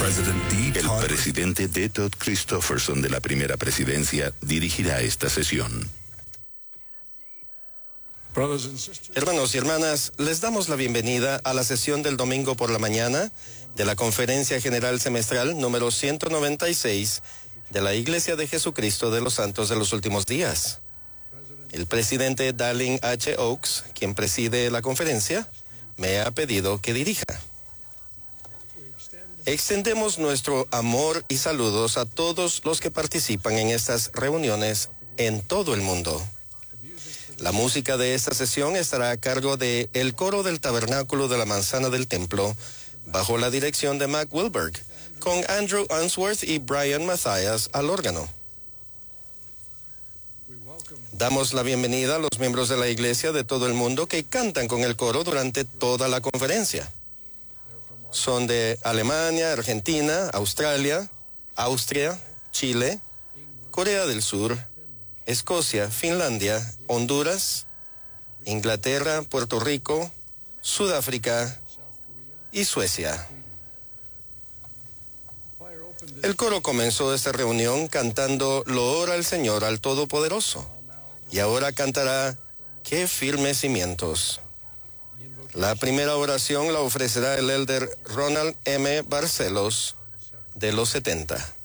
El presidente D. Todd Christofferson de la primera presidencia dirigirá esta sesión. Hermanos y hermanas, les damos la bienvenida a la sesión del domingo por la mañana de la Conferencia General Semestral número 196 de la Iglesia de Jesucristo de los Santos de los Últimos Días. El presidente Dallin H. Oaks, quien preside la conferencia, me ha pedido que dirija. Extendemos nuestro amor y saludos a todos los que participan en estas reuniones en todo el mundo. La música de esta sesión estará a cargo de el coro del Tabernáculo de la Manzana del Templo, bajo la dirección de Mac Wilberg, con Andrew Unsworth y Brian Mathias al órgano. Damos la bienvenida a los miembros de la iglesia de todo el mundo que cantan con el coro durante toda la conferencia. Son de Alemania, Argentina, Australia, Austria, Chile, Corea del Sur, Escocia, Finlandia, Honduras, Inglaterra, Puerto Rico, Sudáfrica y Suecia. El coro comenzó esta reunión cantando Loor al Señor, al Todopoderoso, y ahora cantará Qué firmes cimientos. La primera oración la ofrecerá el elder Ronald M. Barcelos, de los 70.